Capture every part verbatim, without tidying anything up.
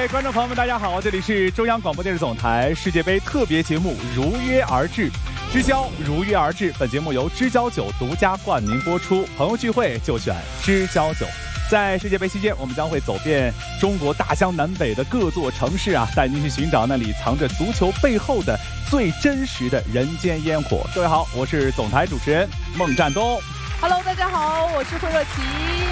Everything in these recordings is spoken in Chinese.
位观众朋友们，大家好，这里是中央广播电视总台世界杯特别节目《如约而至》，知交如约而至。本节目由知交酒独家冠名播出，朋友聚会就选知交酒。在世界杯期间，我们将会走遍中国大江南北的各座城市啊，带您去寻找那里藏着足球背后的最真实的人间烟火。各位好，我是总台主持人孟占东。 Hello， 大家好，我是惠若琪。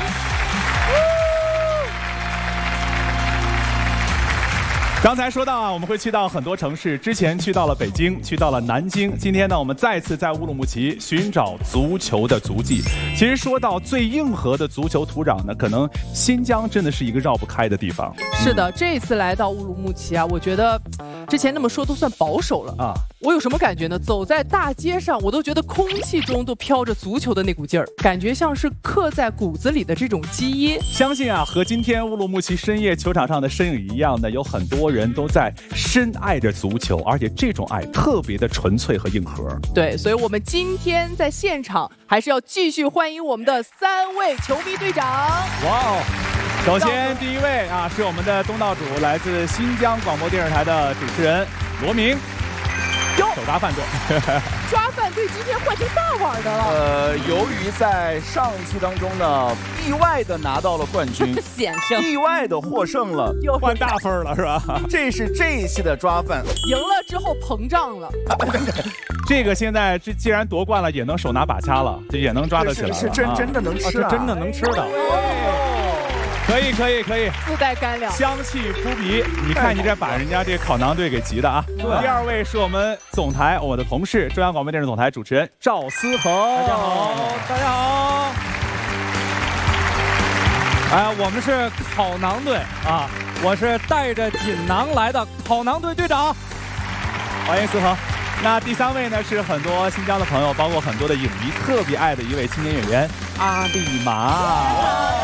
刚才说到啊，我们会去到很多城市，之前去到了北京，去到了南京，今天呢，我们再次在乌鲁木齐寻找足球的足迹。其实说到最硬核的足球土壤呢，可能新疆真的是一个绕不开的地方。 是的，这次来到乌鲁木齐啊，我觉得之前那么说都算保守了啊。我有什么感觉呢？走在大街上，我都觉得空气中都飘着足球的那股劲儿，感觉像是刻在骨子里的这种基因。 相信啊，和今天乌鲁木齐深夜球场上的身影一样的，有很多人都在深爱着足球，而且这种爱特别的纯粹和硬核。 对，所以我们今天在现场还是要继续欢迎我们的三位球迷队长。 哇哦！首先第一位啊，是我们的东道主，来自新疆广播电视台的主持人罗明。手抓饭队， 抓饭队今天换成大碗的了。 呃，由于在上一期当中呢，意外的拿到了冠军， 险胜， 意外的获胜了， 又换大分了是吧？ 这是这一期的抓饭， 赢了之后膨胀了。 这个现在这既然夺冠了，也能手拿把掐了，这也能抓得起来了， 是真啊、 真的能吃、啊啊，是真的能吃的。可以可以可以， 自带干粮， 香气扑鼻。你看你这把人家这烤馕队给急的啊！第二位是我们总台我的同事，中央广播电视总台主持人赵思恒。 大家好，大家好。哎，我们是烤馕队啊，我是带着锦囊来的烤馕队队长。 欢迎思恒。那第三位呢，是很多新疆的朋友，包括很多的影迷特别爱的一位青年演员阿丽玛。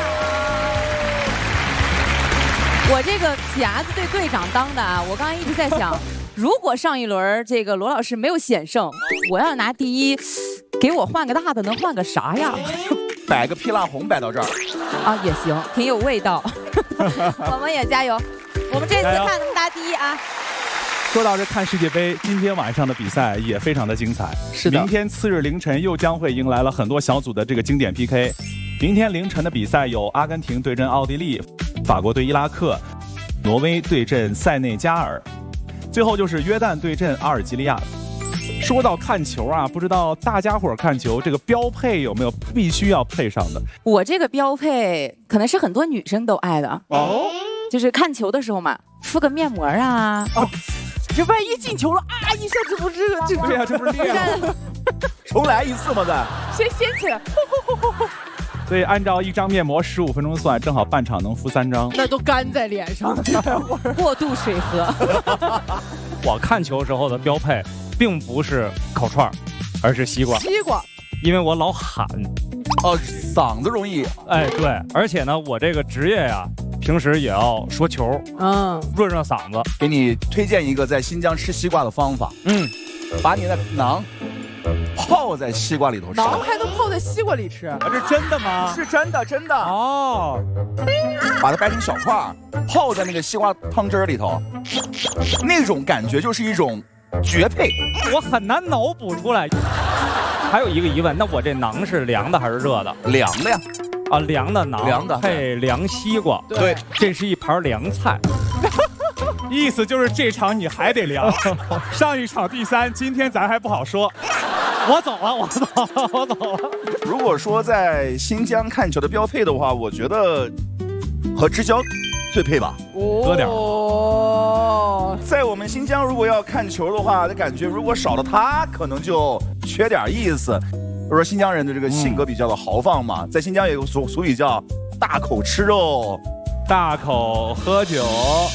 我这个铁牙子队队长当的啊，我刚刚一直在想，如果上一轮这个罗老师没有险胜，我要拿第一，给我换个大的，能换个啥呀？ 摆个皮辣红摆到这儿啊，也行，挺有味道。我们也加油，我们这次看能拿第一啊！ 说到这看世界杯，今天晚上的比赛也非常的精彩。 是的， 明天次日凌晨又将会迎来了很多小组的这个经典 P K。明天凌晨的比赛有阿根廷对阵奥地利，法国对伊拉克，挪威对阵塞内加尔，最后就是约旦对阵阿尔及利亚。说到看球啊，不知道大家伙看球这个标配有没有必须要配上的？ 我这个标配可能是很多女生都爱的哦，就是看球的时候嘛，敷个面膜啊。哦， 这万一进球了啊，一下这不是这对呀、啊，这不是练了？ 重来一次吗？再先掀起来。 所以按照一张面膜十五分钟算，正好半场能敷三张。 那都干在脸上， 过度水合。 我看球时候的标配，并不是烤串，而是西瓜。 西瓜， 因为我老喊， 哦，嗓子容易。 哎，对，而且呢，我这个职业呀，平时也要说球，嗯，润润嗓子。 给你推荐一个在新疆吃西瓜的方法，嗯，把你的馕泡在西瓜里头吃， 馕还能泡在西瓜里吃？ 啊，这真的吗？ 是真的，真的哦。 把它掰成小块，泡在那个西瓜汤汁里头，那种感觉就是一种绝配。 我很难脑补出来。还有一个疑问，那我这馕是凉的还是热的？ 凉的呀。 啊，凉的馕， 凉的配凉西瓜。 对， 这是一盘凉菜。 意思就是这场你还得凉，上一场第三，今天咱还不好说。我走了，我走了，我走了。 如果说在新疆看球的标配的话，我觉得和知交最配吧。 多点。 哦， 在我们新疆，如果要看球的话，感觉如果少了他，可能就缺点意思。比如说新疆人的这个性格比较的豪放嘛，嗯、在新疆有个俗俗语叫“大口吃肉”。 大口喝酒，